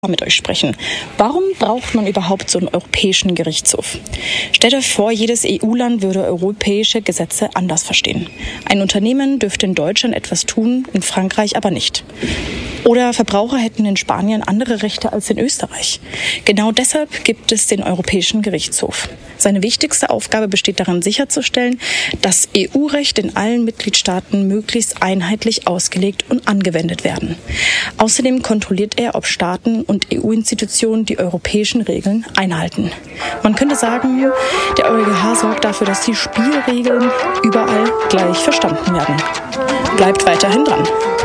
mit euch sprechen. Warum braucht man überhaupt so einen europäischen Gerichtshof? Stellt euch vor, jedes EU-Land würde europäische Gesetze anders verstehen. Ein Unternehmen dürfte in Deutschland etwas tun, in Frankreich aber nicht. Oder Verbraucher hätten in Spanien andere Rechte als in Österreich. Genau deshalb gibt es den Europäischen Gerichtshof. Seine wichtigste Aufgabe besteht darin, sicherzustellen, dass EU-Recht in allen Mitgliedstaaten möglichst einheitlich ausgelegt und angewendet werden. Außerdem kontrolliert er, ob Staaten und EU-Institutionen die europäischen Regeln einhalten. Man könnte sagen, der EuGH sorgt dafür, dass die Spielregeln überall gleich verstanden werden. Bleibt weiterhin dran.